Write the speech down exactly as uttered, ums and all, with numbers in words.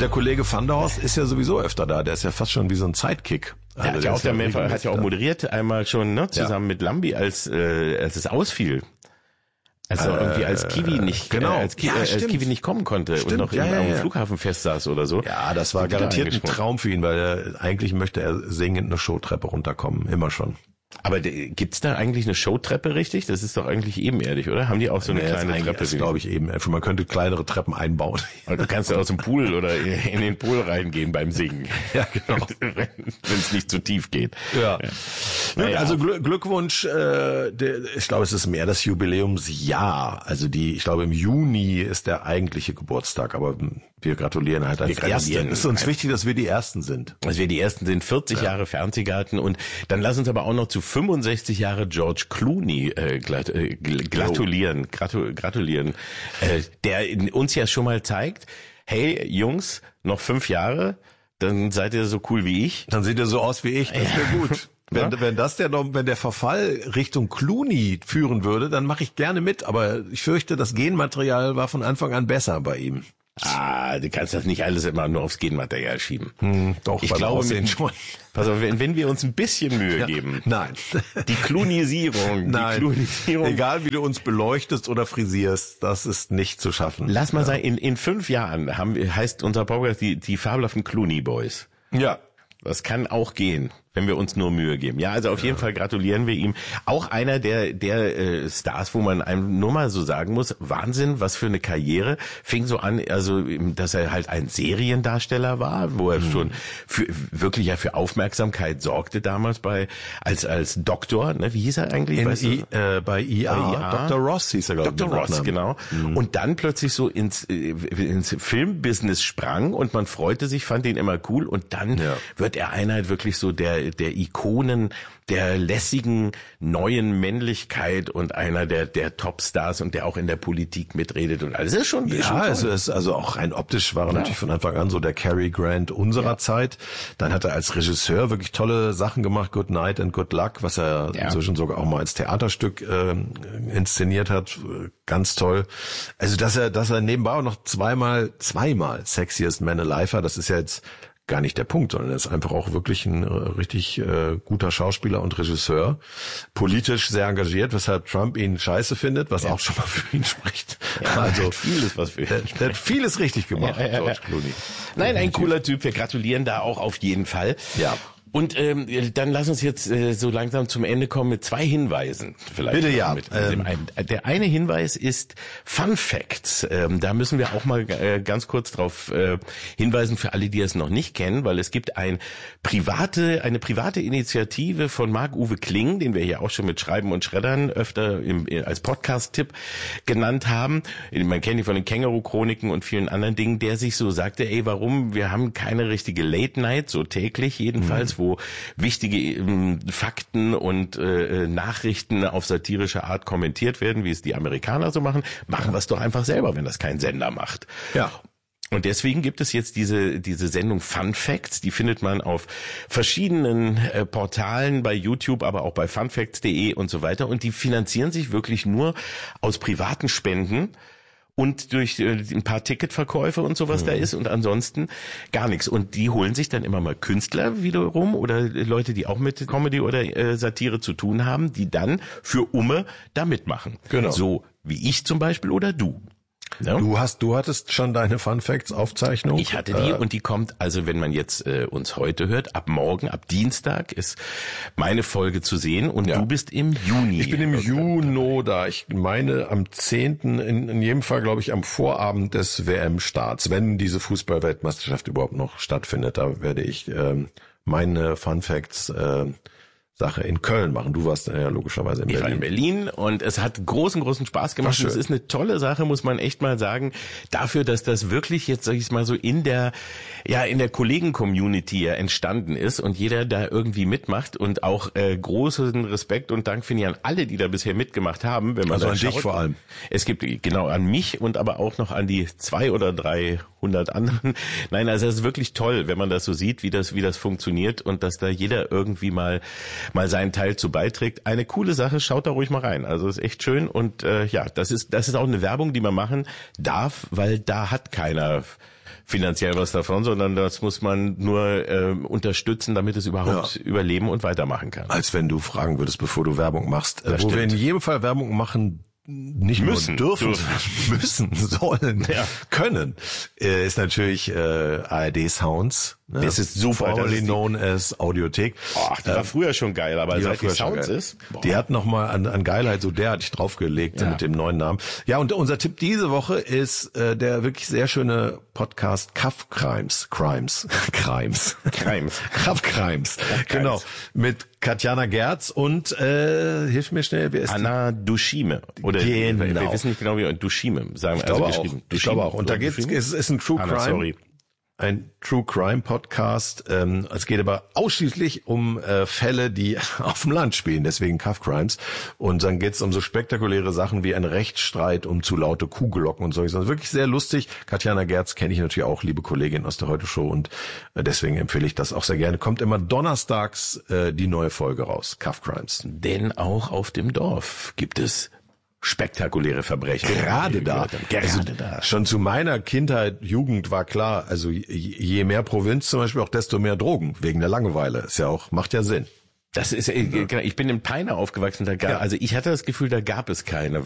der Kollege Van der Horst ist ja sowieso öfter da. Der ist ja fast schon wie so ein Sidekick. Also der hat ja auch, der mehrfach, hat ja auch moderiert einmal schon, ne, zusammen ja. mit Lambi, als äh, als es ausfiel. Also äh, irgendwie als Kiwi nicht, genau. äh, als, Ki- ja, äh, als Kiwi nicht kommen konnte stimmt. und noch ja, im, ja, ja. am Flughafen fest saß oder so. Ja, das war garantiert ein Traum für ihn, weil er, eigentlich möchte er singend eine Showtreppe runterkommen, immer schon. Aber de, gibt's da eigentlich eine Showtreppe richtig? Das ist doch eigentlich ebenerdig, oder? Haben die auch so eine nee, kleine Treppe? Das glaube ich ebenerdig. Man könnte kleinere Treppen einbauen. Aber du kannst ja aus dem Pool oder in den Pool reingehen beim Singen. Ja, genau. Wenn es nicht zu tief geht. Ja. ja. Naja. Also Gl- Glückwunsch. Äh, der, ich glaube, es ist mehr das Jubiläumsjahr. Also die, ich glaube, im Juni ist der eigentliche Geburtstag. Aber wir gratulieren halt als Ersten. Es ist uns wichtig, dass wir die Ersten sind. Dass wir die Ersten sind. vierzig ja. Jahre Fernsehgarten. Und dann lass uns aber auch noch zu fünfundsechzig Jahre George Clooney äh, glat, äh, gratulieren, gratu, gratulieren, äh, der uns ja schon mal zeigt, hey Jungs, noch fünf Jahre, dann seid ihr so cool wie ich. Dann seht ihr so aus wie ich, das wäre gut. Wenn, wenn das der wenn der Verfall Richtung Clooney führen würde, dann mache ich gerne mit, aber ich fürchte, das Genmaterial war von Anfang an besser bei ihm. Ah, du kannst das nicht alles immer nur aufs Genmaterial schieben. Hm, doch, ich glaube, mit, schon. Pass auf, wenn, wenn wir uns ein bisschen Mühe ja, geben. Nein. Die Cloonisierung. Nein. Die Cloonisierung. Egal, wie du uns beleuchtest oder frisierst, das ist nicht zu schaffen. Lass mal ja. sagen, in, in fünf Jahren haben, heißt unser Podcast die, die fabelhaften Clooney Boys. Ja. Das kann auch gehen, wenn wir uns nur Mühe geben. Ja, also auf ja. jeden Fall gratulieren wir ihm. Auch einer der der äh, Stars, wo man einem nur mal so sagen muss, Wahnsinn, was für eine Karriere. Fing so an, also dass er halt ein Seriendarsteller war, wo er mhm. schon für, wirklich ja für Aufmerksamkeit sorgte damals bei als als Doktor. Ne, wie hieß er eigentlich? In weißt I, äh, bei I A. Bei I A. Doktor Ross hieß er, glaube ich. Doktor Ross, genau. Mhm. Und dann plötzlich so ins äh, ins Filmbusiness sprang und man freute sich, fand ihn immer cool. Und dann ja. wird er einer wirklich so der der Ikonen der lässigen neuen Männlichkeit und einer der der Topstars und der auch in der Politik mitredet und alles. Das ist schon ja, schon also es also auch rein optisch war er ja. natürlich von Anfang an so der Cary Grant unserer ja. Zeit. Dann hat er als Regisseur wirklich tolle Sachen gemacht, Good Night and Good Luck, was er ja. inzwischen sogar auch mal als Theaterstück äh, inszeniert hat, ganz toll. Also dass er dass er nebenbei auch noch zweimal zweimal Sexiest Man Alive war, das ist ja jetzt gar nicht der Punkt, sondern er ist einfach auch wirklich ein äh, richtig äh, guter Schauspieler und Regisseur. Politisch sehr engagiert, weshalb Trump ihn scheiße findet, was ja. auch schon mal für ihn spricht. Ja, also vieles, was für ihn der, der hat vieles richtig gemacht, ja, ja, George ja. Clooney. Nein, ein cooler Typ. Wir gratulieren da auch auf jeden Fall. Ja. Und ähm, dann lass uns jetzt äh, so langsam zum Ende kommen mit zwei Hinweisen. Vielleicht Bitte ja. Mit ähm, dem einen. Der eine Hinweis ist Fun Facts. Ähm, da müssen wir auch mal äh, ganz kurz drauf äh, hinweisen für alle, die es noch nicht kennen, weil es gibt ein private, eine private Initiative von Marc-Uwe Kling, den wir hier auch schon mit Schreiben und Schreddern öfter im, als Podcast-Tipp genannt haben. Man kennt ihn von den Känguru-Chroniken und vielen anderen Dingen, der sich so sagte, ey, warum, wir haben keine richtige Late-Night, so täglich jedenfalls, mhm. wo wichtige ähm, Fakten und äh, Nachrichten auf satirische Art kommentiert werden, wie es die Amerikaner so machen, machen wir es doch einfach selber, wenn das kein Sender macht. Ja. Und deswegen gibt es jetzt diese diese Sendung Fun Facts, die findet man auf verschiedenen äh, Portalen, bei YouTube, aber auch bei funfacts punkt de und so weiter. Und die finanzieren sich wirklich nur aus privaten Spenden und durch äh, ein paar Ticketverkäufe und sowas mhm. da ist und ansonsten gar nichts. Und die holen sich dann immer mal Künstler wiederum oder Leute, die auch mit Comedy oder äh, Satire zu tun haben, die dann für Umme da mitmachen. Genau. So wie ich zum Beispiel oder du. Ja? Du hast, du hattest schon deine Fun Facts Aufzeichnung. Ich hatte die äh, und die kommt, also wenn man jetzt äh, uns heute hört, ab morgen, ab Dienstag ist meine Folge zu sehen und ja. du bist im Juni. Ich bin im Juni da. Ich meine am zehnten in, in jedem Fall, glaube ich, am Vorabend des W M-Starts, wenn diese Fußball-Weltmeisterschaft überhaupt noch stattfindet. Da werde ich ähm, meine Fun Facts äh, Sache in Köln machen. Du warst ja logischerweise in ich Berlin. Ich war in Berlin und es hat großen, großen Spaß gemacht. Es ist eine tolle Sache, muss man echt mal sagen, dafür, dass das wirklich jetzt, sag ich mal so, in der, ja, in der Kollegen-Community ja entstanden ist und jeder da irgendwie mitmacht und auch äh, großen Respekt und Dank finde ich an alle, die da bisher mitgemacht haben. Wenn man also an schaut, dich vor allem. Es gibt, genau, an mich und aber auch noch an die zwei oder drei hundert anderen. Nein, also es ist wirklich toll, wenn man das so sieht, wie das, wie das funktioniert und dass da jeder irgendwie mal, mal seinen Teil zu beiträgt. Eine coole Sache, schaut da ruhig mal rein. Also ist echt schön und äh, ja, das ist, das ist auch eine Werbung, die man machen darf, weil da hat keiner finanziell was davon, sondern das muss man nur äh, unterstützen, damit es überhaupt ja. überleben und weitermachen kann. Als wenn du fragen würdest, bevor du Werbung machst. Äh, wo stimmt. Wir in jedem Fall Werbung machen, nicht müssen, nur dürfen, dürfen. müssen, sollen, ja. können, äh, ist natürlich äh, A R D Sounds. Ne? Das ist super. Formerly known as Audiothek. Ach, die ähm, war früher schon geil, aber die seit die Sounds ist. Boah. Die hat nochmal an, an Geilheit so derartig draufgelegt ja. mit dem neuen Namen. Ja, und unser Tipp diese Woche ist äh, der wirklich sehr schöne Podcast Cuff Crimes. Crimes. Crimes. Crimes. Cuff Crimes. Genau. Mit Katjana Gerz und äh, hilf mir schnell, wer ist Anna Dushime. Oder genau. wir, wir wissen nicht genau, wie Dushime sagen wir. Ich glaube also auch. Dushime. Ich glaube auch. Und da geht's, es ist ein True Anna, Crime. Sorry. Ein True Crime Podcast. Ähm, es geht aber ausschließlich um äh, Fälle, die auf dem Land spielen, deswegen Cuff Crimes. Und dann geht's um so spektakuläre Sachen wie ein Rechtsstreit um zu laute Kuhglocken und solches. Also wirklich sehr lustig. Katjana Gerz kenne ich natürlich auch, liebe Kollegin aus der Heute Show, und äh, deswegen empfehle ich das auch sehr gerne. Kommt immer donnerstags äh, die neue Folge raus, Cuff Crimes. Denn auch auf dem Dorf gibt es spektakuläre Verbrechen. Gerade da. Gerade also da. Schon zu meiner Kindheit, Jugend war klar, also je mehr Provinz zum Beispiel, auch desto mehr Drogen, wegen der Langeweile. Ist ja auch, macht ja Sinn. Das ist, ich bin in Peine aufgewachsen, da gab, ja. also ich hatte das Gefühl, da gab es keine.